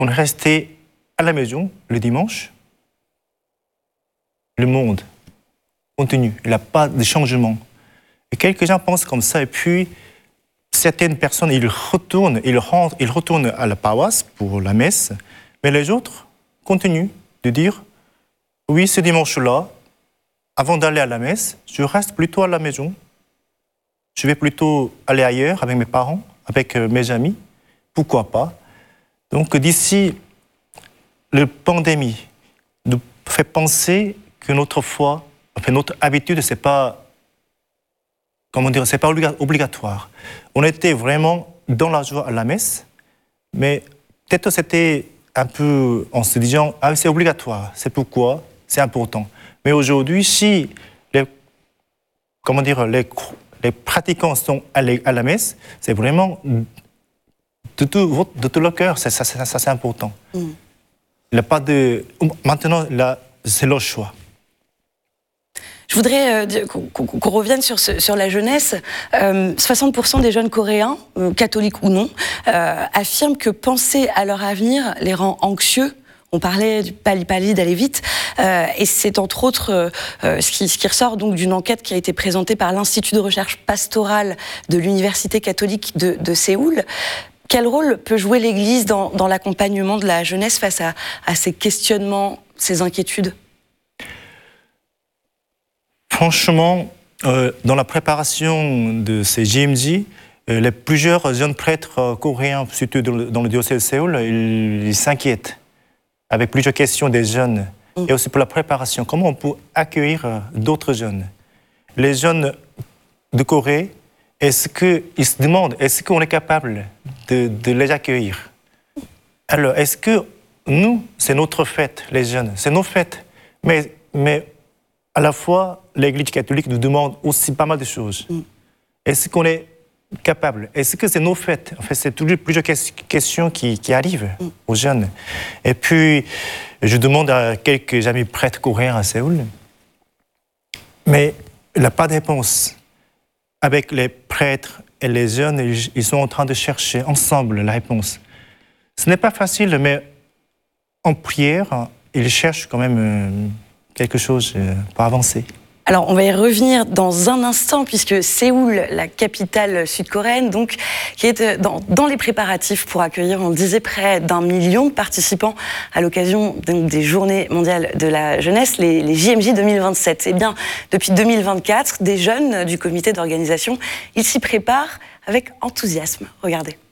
on est resté à la maison le dimanche. Le monde continue, il n'y a pas de changement. Et quelques gens pensent comme ça, et puis certaines personnes, ils retournent à la paroisse pour la messe, mais les autres continuent de dire, oui, ce dimanche-là, avant d'aller à la messe, je reste plutôt à la maison. Je vais plutôt aller ailleurs avec mes parents, avec mes amis. Pourquoi pas? Donc d'ici, la pandémie nous fait penser que notre foi, notre habitude, c'est pas obligatoire. On était vraiment dans la joie à la messe, mais peut-être c'était un peu en se disant « Ah, c'est obligatoire, c'est pourquoi, c'est important ». Mais aujourd'hui, si les pratiquants sont à la messe, c'est vraiment de tout leur cœur, ça c'est important. Il n'y a pas de... Maintenant, là, c'est leur choix. Je voudrais qu'on revienne sur la jeunesse. 60% des jeunes Coréens, catholiques ou non, affirment que penser à leur avenir les rend anxieux. On parlait du pali-pali, d'aller vite, et c'est entre autres ce qui ressort donc d'une enquête qui a été présentée par l'Institut de recherche pastorale de l'Université catholique de Séoul. Quel rôle peut jouer l'Église dans l'accompagnement de la jeunesse face à ces questionnements, ces inquiétudes ? Franchement, dans la préparation de ces JMJ, plusieurs jeunes prêtres coréens, surtout dans le diocèse de Séoul, ils s'inquiètent avec plusieurs questions des jeunes. Et aussi pour la préparation, comment on peut accueillir d'autres jeunes. Les jeunes de Corée, ils se demandent, est-ce qu'on est capable de les accueillir? Alors, est-ce que nous, c'est notre fête, les jeunes, c'est nos fêtes, mais à la fois, l'Église catholique nous demande aussi pas mal de choses. Est-ce qu'on est capable? Est-ce que c'est nos fêtes? En fait, c'est toujours plusieurs questions qui arrivent aux jeunes. Et puis, je demande à quelques amis prêtres coréens à Séoul, mais il n'y a pas de réponse. Avec les prêtres et les jeunes, ils sont en train de chercher ensemble la réponse. Ce n'est pas facile, mais en prière, ils cherchent quand même quelque chose pour avancer. Alors, on va y revenir dans un instant, puisque Séoul, la capitale sud-coréenne, donc, qui est dans les préparatifs pour accueillir, on disait, près d'1 million de participants à l'occasion des Journées mondiales de la jeunesse, les JMJ 2027. Eh bien, depuis 2024, des jeunes du comité d'organisation, ils s'y préparent avec enthousiasme. Regardez.